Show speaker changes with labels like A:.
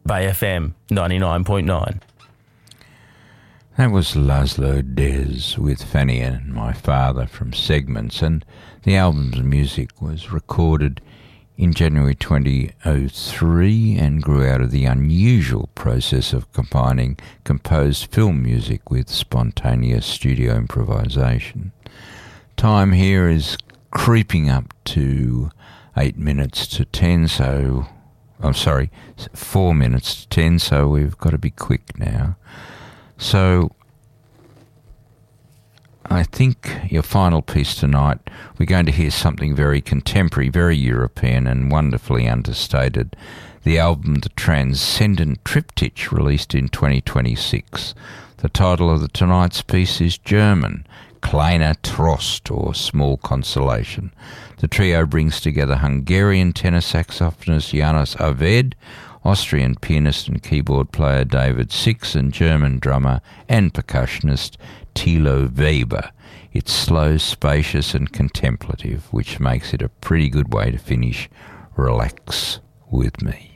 A: Bay FM 99.9.
B: That was Laszlo Dez with Fanny and My Father from Segments, and the album's music was recorded in January 2003 and grew out of the unusual process of combining composed film music with spontaneous studio improvisation. Time here is creeping up to 8 minutes to 10, so... I'm sorry, 4 minutes to 10, so we've got to be quick now. So, I think your final piece tonight, we're going to hear something very contemporary, very European and wonderfully understated. The album The Transcendent Triptych, released in 2026. The title of tonight's piece is German, Kleiner Trost, or Small Consolation. The trio brings together Hungarian tenor saxophonist János Árvéd, Austrian pianist and keyboard player David Six, and German drummer and percussionist Thilo Weber. It's slow, spacious and contemplative, which makes it a pretty good way to finish Relax with Me.